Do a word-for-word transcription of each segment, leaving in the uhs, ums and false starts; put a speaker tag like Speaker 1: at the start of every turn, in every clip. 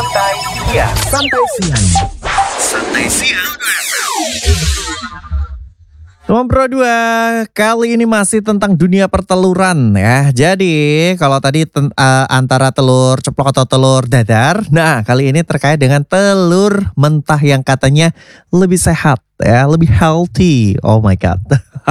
Speaker 1: Santai Siang.
Speaker 2: Santai Siang.
Speaker 1: Santai Siang.
Speaker 3: Teman Pro dua, kali ini masih tentang dunia perteluran ya. Jadi kalau tadi ten, uh, antara telur ceplok atau telur dadar, nah kali ini terkait dengan telur mentah yang katanya lebih sehat ya, lebih healthy. Oh my god.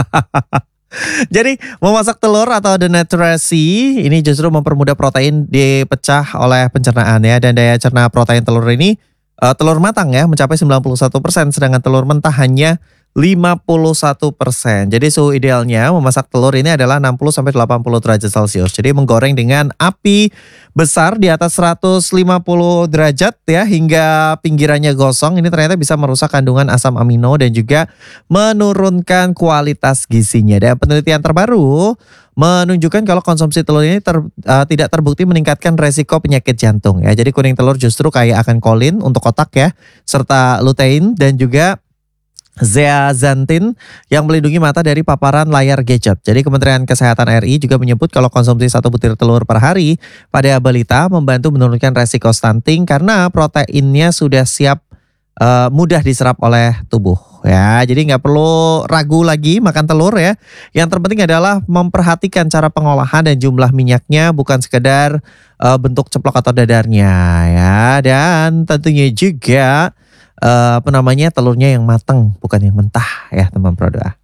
Speaker 3: Jadi memasak telur atau denaturasi ini justru mempermudah protein dipecah oleh pencernaan ya, dan daya cerna protein telur ini uh, telur matang ya mencapai sembilan puluh satu persen, sedangkan telur mentah hanya lima puluh satu persen. Jadi suhu idealnya memasak telur ini adalah enam puluh sampai delapan puluh derajat Celcius. Jadi menggoreng dengan api besar di atas seratus lima puluh derajat ya hingga pinggirannya gosong. Ini ternyata bisa merusak kandungan asam amino dan juga menurunkan kualitas gizinya. Dan penelitian terbaru menunjukkan kalau konsumsi telur ini ter, uh, tidak terbukti meningkatkan resiko penyakit jantung ya. Jadi kuning telur justru kaya akan kolin untuk otak ya, serta lutein dan juga zeaxanthin yang melindungi mata dari paparan layar gadget. Jadi Kementerian Kesehatan R I juga menyebut kalau konsumsi satu butir telur per hari pada balita membantu menurunkan resiko stunting karena proteinnya sudah siap uh, mudah diserap oleh tubuh. Ya, jadi nggak perlu ragu lagi makan telur ya. Yang terpenting adalah memperhatikan cara pengolahan dan jumlah minyaknya, bukan sekedar uh, bentuk ceplok atau dadarnya ya. Dan tentunya juga Uh, apa namanya telurnya yang matang bukan yang mentah ya teman Pro dua.